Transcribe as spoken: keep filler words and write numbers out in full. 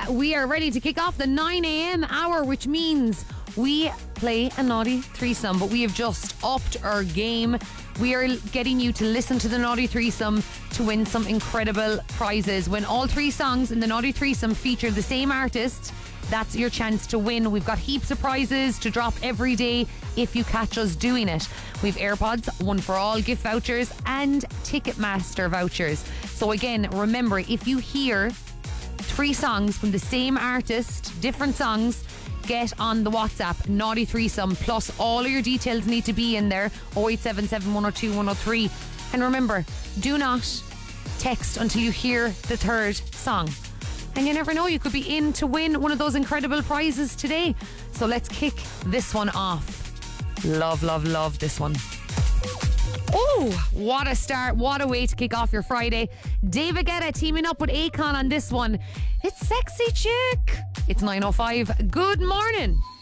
we are ready to kick off the nine a.m. hour, which means we play a naughty threesome, but we have just upped our game. We are getting you to listen to the naughty threesome to win some incredible prizes. When all three songs in the naughty threesome feature the same artist, that's your chance to win. We've got heaps of prizes to drop every day if you catch us doing it. We've AirPods, One for All gift vouchers and Ticketmaster vouchers. So again, remember, if you hear three songs from the same artist, different songs, get on the WhatsApp Naughty Threesome, plus all of your details need to be in there, oh eight seven seven, one oh two, one oh three. And remember, do not text until you hear the third song. And you never know, you could be in to win one of those incredible prizes today. So let's kick this one off. Love, love, love this one. Oh, what a start. What a way to kick off your Friday. David Guetta teaming up with Akon on this one. It's Sexy Chick. It's nine oh five. Good morning.